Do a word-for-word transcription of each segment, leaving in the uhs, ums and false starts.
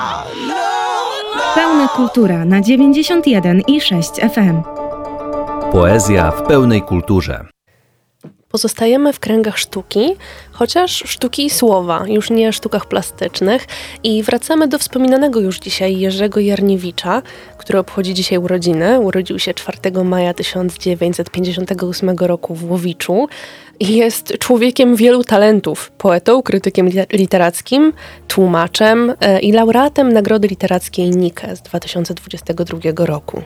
Pełna kultura na dziewięćdziesiąt jeden i sześć F M. Poezja w pełnej kulturze. Pozostajemy w kręgach sztuki, chociaż sztuki i słowa, już nie sztukach plastycznych, i wracamy do wspominanego już dzisiaj Jerzego Jarniewicza, który obchodzi dzisiaj urodziny. Urodził się czwartego maja tysiąc dziewięćset pięćdziesiątego ósmego roku w Łowiczu i jest człowiekiem wielu talentów, poetą, krytykiem literackim, tłumaczem i laureatem Nagrody Literackiej Nike z dwa tysiące dwudziestego drugiego roku.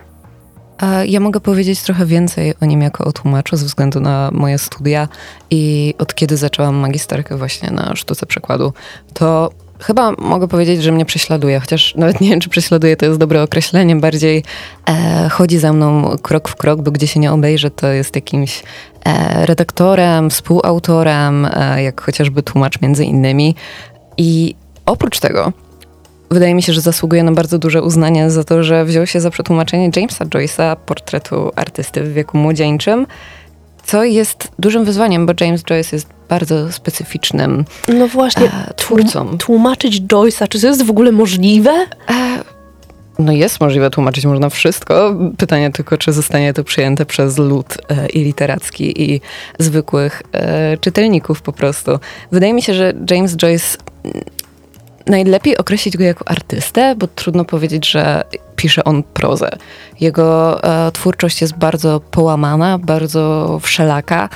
Ja mogę powiedzieć trochę więcej o nim jako o tłumaczu ze względu na moje studia i od kiedy zaczęłam magisterkę właśnie na sztuce przekładu, to chyba mogę powiedzieć, że mnie prześladuje, chociaż nawet nie wiem, czy prześladuje to jest dobre określenie, bardziej e, chodzi za mną krok w krok, bo gdzie się nie obejrzy, to jest jakimś e, redaktorem, współautorem, e, jak chociażby tłumacz między innymi. I oprócz tego wydaje mi się, że zasługuje na bardzo duże uznanie za to, że wziął się za przetłumaczenie Jamesa Joyce'a, portretu artysty w wieku młodzieńczym, co jest dużym wyzwaniem, bo James Joyce jest bardzo specyficznym No właśnie, e, twórcą. Tłumaczyć Joyce'a, czy to jest w ogóle możliwe? E, no jest możliwe, tłumaczyć można wszystko. Pytanie tylko, czy zostanie to przyjęte przez lud e, i literacki, i zwykłych e, czytelników po prostu. Wydaje mi się, że James Joyce... Najlepiej określić go jako artystę, bo trudno powiedzieć, że pisze on prozę. Jego e, twórczość jest bardzo połamana, bardzo wszelaka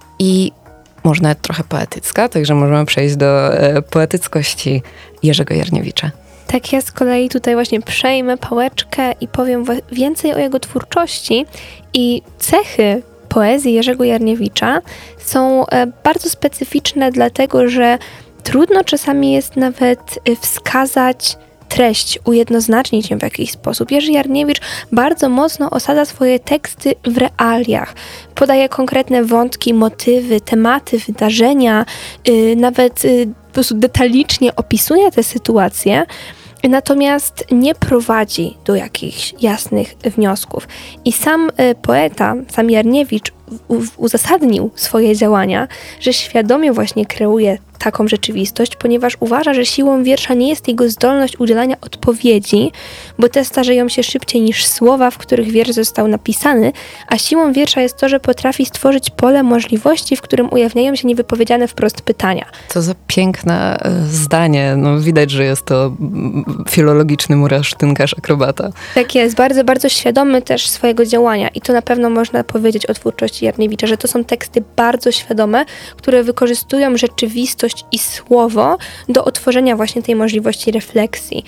i może nawet trochę poetycka, także możemy przejść do e, poetyckości Jerzego Jarniewicza. Tak, ja z kolei tutaj właśnie przejmę pałeczkę i powiem więcej o jego twórczości i cechy poezji Jerzego Jarniewicza są e, bardzo specyficzne, dlatego że trudno czasami jest nawet wskazać treść, ujednoznacznić ją w jakiś sposób. Jerzy Jarniewicz bardzo mocno osadza swoje teksty w realiach. Podaje konkretne wątki, motywy, tematy, wydarzenia, yy, nawet yy, po prostu detalicznie opisuje te sytuacje, natomiast nie prowadzi do jakichś jasnych wniosków. I sam y, poeta, sam Jarniewicz u, uzasadnił swoje działania, że świadomie właśnie kreuje taką rzeczywistość, ponieważ uważa, że siłą wiersza nie jest jego zdolność udzielania odpowiedzi, bo te starzeją się szybciej niż słowa, w których wiersz został napisany, a siłą wiersza jest to, że potrafi stworzyć pole możliwości, w którym ujawniają się niewypowiedziane wprost pytania. Co za piękne zdanie. No, widać, że jest to filologiczny murarz, tynkarz, akrobata. Tak jest, bardzo, bardzo świadomy też swojego działania i to na pewno można powiedzieć o twórczości Jarniewicza, że to są teksty bardzo świadome, które wykorzystują rzeczywistość i słowo do otworzenia właśnie tej możliwości refleksji.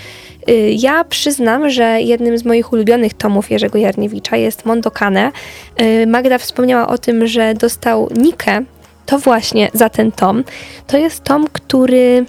Ja przyznam, że jednym z moich ulubionych tomów Jerzego Jarniewicza jest Mondokane. Magda wspomniała o tym, że dostał Nikę, to właśnie za ten tom. To jest tom, który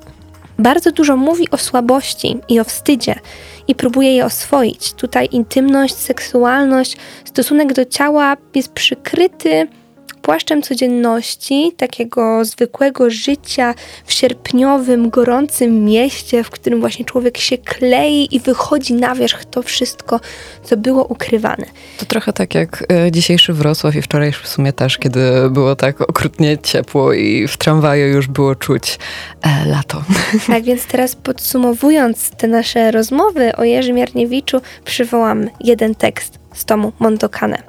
bardzo dużo mówi o słabości i o wstydzie i próbuje je oswoić. Tutaj intymność, seksualność, stosunek do ciała jest przykryty płaszczem codzienności, takiego zwykłego życia w sierpniowym, gorącym mieście, w którym właśnie człowiek się klei i wychodzi na wierzch to wszystko, co było ukrywane. To trochę tak jak e, dzisiejszy Wrocław i wczorajszy w sumie też, kiedy było tak okrutnie ciepło i w tramwaju już było czuć e, lato. Tak więc teraz podsumowując te nasze rozmowy o Jerzym Jarniewiczu, przywołam jeden tekst z tomu Mondokane.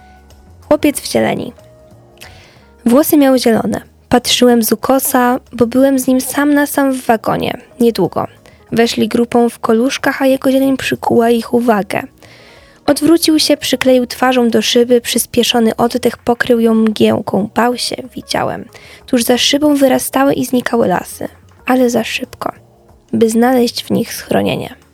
Chłopiec w zieleni. Włosy miał zielone. Patrzyłem z ukosa, bo byłem z nim sam na sam w wagonie. Niedługo. Weszli grupą w koluszkach, a jego zieleń przykuła ich uwagę. Odwrócił się, przykleił twarzą do szyby, przyspieszony oddech pokrył ją mgiełką. Bał się, widziałem. Tuż za szybą wyrastały i znikały lasy. Ale za szybko, by znaleźć w nich schronienie.